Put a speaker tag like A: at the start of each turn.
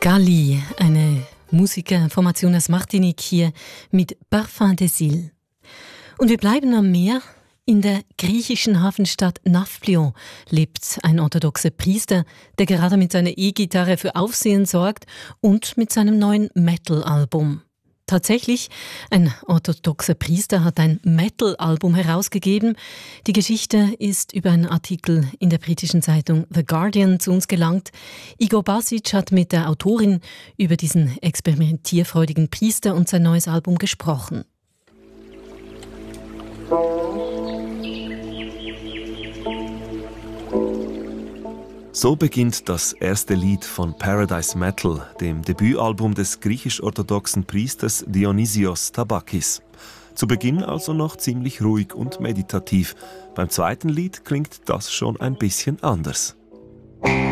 A: Galli, eine Musikerformation aus Martinique hier mit Parfum des Îles. Und wir bleiben am Meer. In der griechischen Hafenstadt Nafplion lebt ein orthodoxer Priester, der gerade mit seiner E-Gitarre für Aufsehen sorgt und mit seinem neuen Metal-Album. Tatsächlich, ein orthodoxer Priester hat ein Metal-Album herausgegeben. Die Geschichte ist über einen Artikel in der britischen Zeitung The Guardian zu uns gelangt. Igor Basic hat mit der Autorin über diesen experimentierfreudigen Priester und sein neues Album gesprochen.
B: So beginnt das erste Lied von Paradise Metal, dem Debütalbum des griechisch-orthodoxen Priesters Dionysios Tabakis. Zu Beginn also noch ziemlich ruhig und meditativ. Beim zweiten Lied klingt das schon ein bisschen anders.